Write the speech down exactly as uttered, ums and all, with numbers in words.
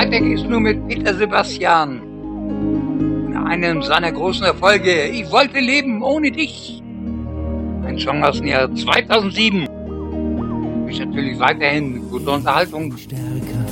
Weiter geht's nur mit Peter Sebastian. Einem seiner großen Erfolge, Ich wollte leben ohne dich. Ein Song aus dem Jahr zweitausendsieben. Ist natürlich weiterhin gute Unterhaltung. Stärker